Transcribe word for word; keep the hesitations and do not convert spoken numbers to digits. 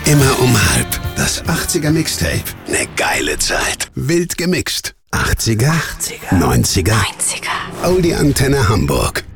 Immer um halb. Das achtziger Mixtape. Ne geile Zeit. Wild gemixt. achtziger, achtziger, neunziger, neunziger. Audi Antenne Hamburg.